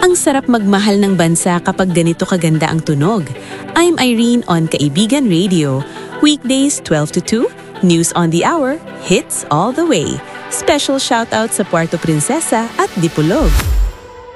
Ang sarap magmahal ng bansa kapag ganito kaganda ang tunog. I'm Irene on Kaibigan Radio. Weekdays 12 to 2, news on the hour, hits all the way. Special shoutout sa Puerto Princesa at Dipolog.